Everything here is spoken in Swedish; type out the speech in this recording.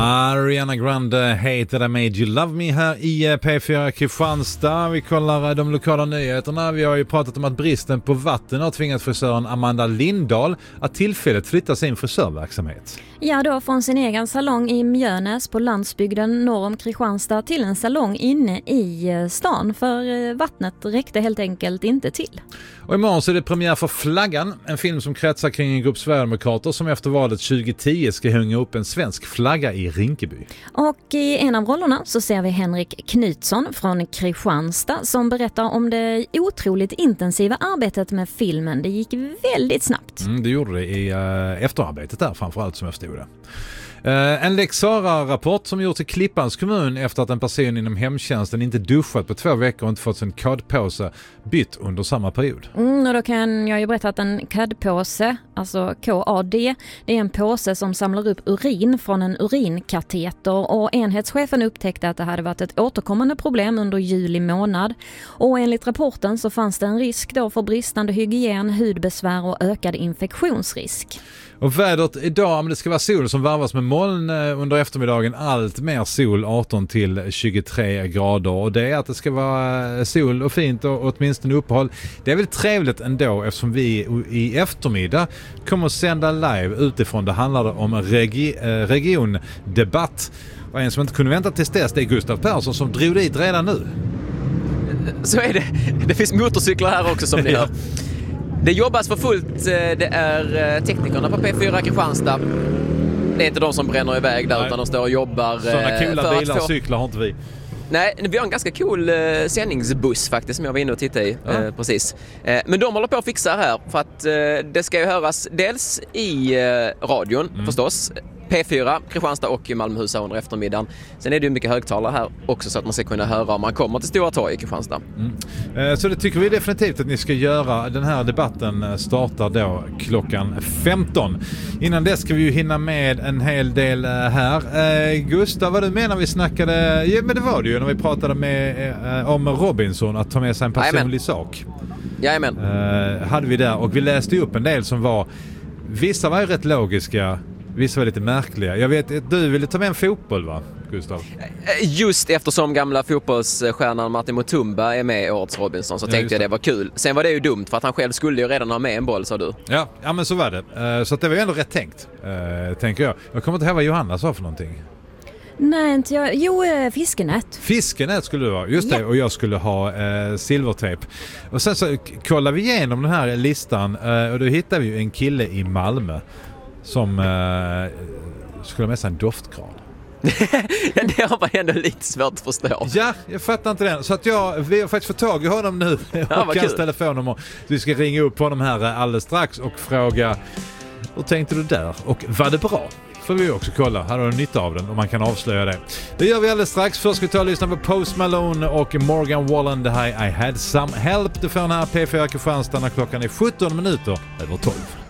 Ariana Grande, Hated I Made You Love Me här i P4 Kristianstad. Vi kollar de lokala nyheterna. Vi har ju pratat om att bristen på vatten har tvingat frisören Amanda Lindahl att tillfälligt flytta sin frisörverksamhet. Ja, då från sin egen salong i Mjölnäs på landsbygden norr om Kristianstad till en salong inne i stan, för vattnet räckte helt enkelt inte till. Och imorgon så är det premiär för Flaggan, en film som kretsar kring en grupp sverigedemokrater som efter valet 2010 ska hänga upp en svensk flagga i Rinkeby. Och i en av rollerna så ser vi Henrik Knutsson från Kristianstad som berättar om det otroligt intensiva arbetet med filmen. Det gick väldigt snabbt. Det gjorde det i efterarbetet där framförallt, som jag förstod det. En Lex Sarah-rapport som gjorts i Klippans kommun efter att en person inom hemtjänsten inte duschat på 2 veckor och inte fått sin CAD-påse bytt under samma period. Och då kan jag ju berätta att en CAD-påse, alltså KAD, det är en påse som samlar upp urin från en urinkateter, och enhetschefen upptäckte att det hade varit ett återkommande problem under juli månad. Och enligt rapporten så fanns det en risk då för bristande hygien, hudbesvär och ökad infektionsrisk. Och vädret idag, men det ska vara sol som varvas med moln under eftermiddagen, allt mer sol 18 till 23 grader, och det är att det ska vara sol och fint och åtminstone uppehåll. Det är väl trevligt ändå eftersom vi i eftermiddag kommer att sända live utifrån. Det handlar om regiondebatt, och en som inte kunde vänta tills dess, det är Gustav Persson som drog dit redan nu. Så är det. Det finns motorcyklar här också som ni hör. Det jobbas för fullt. Det är teknikerna på P4 Kristianstad. Det är inte de som bränner iväg där. Nej, utan de står och jobbar. Sådana coola bilar och cyklar har inte vi. Nej, vi har en ganska cool sändningsbuss faktiskt som jag var inne och tittade i precis. Men de håller på att fixa här för att det ska ju höras dels i radion förstås. P4, Kristianstad och Malmöhus under eftermiddagen. Sen är det ju mycket högtalare här också så att man ska kunna höra om man kommer till Stora torg i Kristianstad. Så det tycker vi definitivt att ni ska göra. Den här debatten startar då klockan 15. Innan det ska vi ju hinna med en hel del här. Gustav, vad du menar vi snackade... Ja, men det var det ju när vi pratade om Robinson att ta med sig en personlig sak. Jajamän. Hade vi där, och vi läste upp en del som var... Vissa var ju rätt logiska. Vissa var lite märkliga. Jag vet att du ville ta med en fotboll, va, Gustav? Just eftersom gamla fotbollsstjärnan Martin Mutumba är med i årets Robinson så tänkte jag det var kul. Sen var det ju dumt för att han själv skulle ju redan ha med en boll, sa du. Ja men så var det. Så att det var ju ändå rätt tänkt, tänker jag. Jag kommer inte ihåg vad Johanna sa för någonting. Nej, inte jag. Jo, fiskenät. Fiskenät skulle det vara, just det. Och jag skulle ha silvertejp. Och sen så kollar vi igenom den här listan och då hittar vi ju en kille i Malmö som skulle ha med sig en doftgran. Det har man ändå lite svårt att förstå. Ja, jag fattar inte den. Så att vi har faktiskt fått tag i honom nu. Och hans telefonnummer. Vi ska ringa upp honom här alldeles strax och fråga: hur tänkte du där? Och var det bra? Får vi också kolla. Här har du nytta av den och man kan avslöja det. Det gör vi alldeles strax. Först ska vi ta och lyssna på Post Malone och Morgan Wallen. Det här I Had Some Help. Du får den här P4 Kristianstad när klockan är 17 minuter över 12.